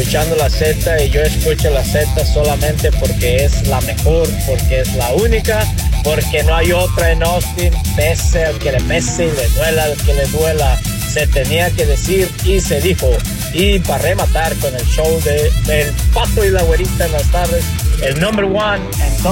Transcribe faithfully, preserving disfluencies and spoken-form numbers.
escuchando la Z y yo escucho la Z solamente porque es la mejor, porque es la única, porque no hay otra en Austin, pese al que le pese y le duela al que le duela. Se tenía que decir y se dijo. Y para rematar con el show de El Pato y la Güerita en las tardes, el number one and